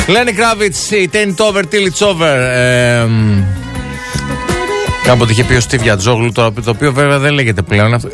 Lenny Kravitz, it ain't over till it's over. Κάποτε είχε πει ο Στίβ Γιατζόγλου, το οποίο βέβαια δεν λέγεται πλέον αυτό.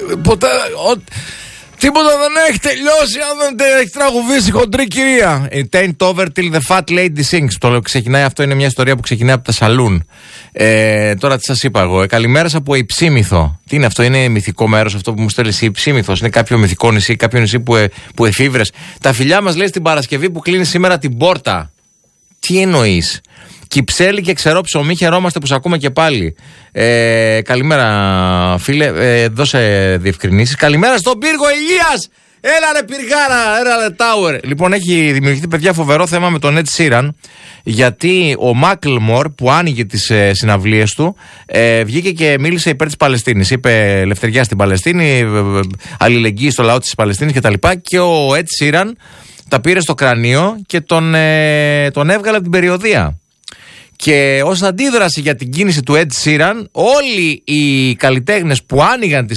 Τίποτα δεν έχει τελειώσει αν δεν έχει τραγουδήσει χοντρή κυρία. It ain't over till the fat lady sings. Το λέω, ξεκινάει, αυτό είναι μια ιστορία που ξεκινάει από τα σαλούν. Τώρα τι σας είπα εγώ. Καλημέρα από Υψίμηθο. Τι είναι αυτό, είναι μυθικό μέρος αυτό που μου στέλνει η Υψίμηθος? Είναι κάποιο μυθικό νησί, κάποιο νησί που εφήβρες? Τα φιλιά μας, λέει, στην Παρασκευή που κλείνει σήμερα την πόρτα. Τι εννοείς? Κυψέλη και ξερό ψωμί, χαιρόμαστε που σε ακούμε και πάλι. Καλημέρα, φίλε. Δώσε διευκρινήσεις. Καλημέρα στον πύργο Ηλίας! Έλα ρε πυργάρα, έλα ρε Tower. Λοιπόν, έχει δημιουργηθεί, παιδιά, φοβερό θέμα με τον Ed Sheeran, γιατί ο Macklemore που άνοιγε τις συναυλίες του βγήκε και μίλησε υπέρ της Παλαιστίνης. Είπε ελευθεριά στην Παλαιστίνη, αλληλεγγύη στο λαό της Παλαιστίνης κτλ. Και ο Ed Sheeran τα πήρε στο κρανίο και τον έβγαλε από την περιοδεία. Και ως αντίδραση για την κίνηση του Ed Sheeran, όλοι οι καλλιτέχνες που άνοιγαν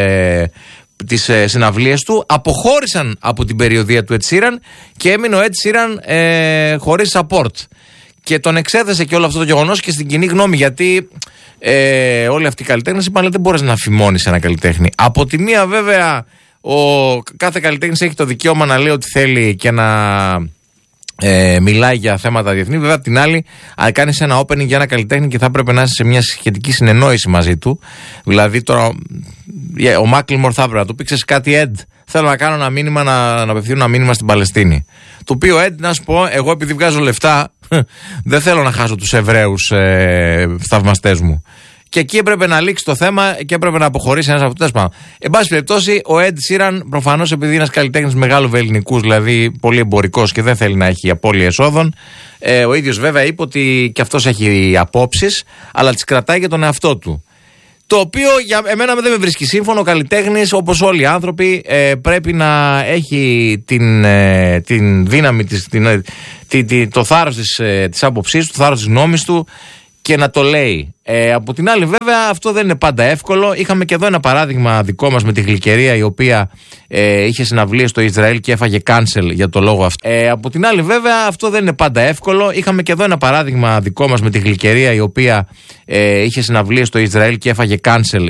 τις συναυλίες του αποχώρησαν από την περιοδεία του Ed Sheeran και έμεινε ο Ed Sheeran χωρίς support. Και τον εξέθεσε και όλο αυτό το γεγονός και στην κοινή γνώμη, γιατί όλοι αυτοί οι καλλιτέχνες είπαν ότι δεν μπορείς να φημώνεις ένα καλλιτέχνη. Από τη μία, βέβαια, κάθε καλλιτέχνης έχει το δικαίωμα να λέει ό,τι θέλει και να μιλάει για θέματα διεθνή. Βέβαια, απ' την άλλη, αν κάνεις ένα opening για ένα καλλιτέχνη και θα έπρεπε να είσαι σε μια σχετική συνεννόηση μαζί του. Δηλαδή, τώρα ο Macklemore θα έπρεπε να του πει: ξέρεις κάτι, Ed, θέλω να κάνω ένα μήνυμα, να απευθύνω ένα μήνυμα στην Παλαιστίνη. Το οποίο Ed, να σου πω, εγώ επειδή βγάζω λεφτά, δεν θέλω να χάσω τους Εβραίους θαυμαστές μου. Και εκεί έπρεπε να λήξει το θέμα και έπρεπε να αποχωρήσει ένας από αυτούς. Εν πάση περιπτώσει, ο Ed Sheeran, προφανώς επειδή είναι ένας καλλιτέχνης μεγάλου βελληνικούς, δηλαδή πολύ εμπορικός και δεν θέλει να έχει απώλεια εσόδων, ο ίδιος βέβαια είπε ότι και αυτός έχει απόψεις, αλλά τις κρατάει για τον εαυτό του. Το οποίο για εμένα δεν με βρίσκει σύμφωνο. Ο καλλιτέχνης, όπως όλοι οι άνθρωποι, πρέπει να έχει την δύναμη, το θάρρος της άποψής του, το θάρρος της γνώμης του και να το λέει. Από την άλλη, βέβαια, αυτό δεν είναι πάντα εύκολο. Είχαμε και εδώ ένα παράδειγμα δικό μας με τη Γλυκερία, η οποία είχε συναυλίες στο Ισραήλ και έφαγε cancel για το λόγο αυτό. Από την άλλη, βέβαια, αυτό δεν είναι πάντα εύκολο. Είχαμε και εδώ ένα παράδειγμα δικό μας με τη Γλυκερία, η οποία είχε συναυλίες στο Ισραήλ και έφαγε cancel